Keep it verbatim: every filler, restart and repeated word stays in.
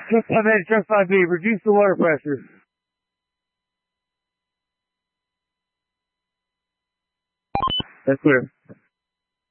Just come in, trust five B, reduce the water pressure. That's clear.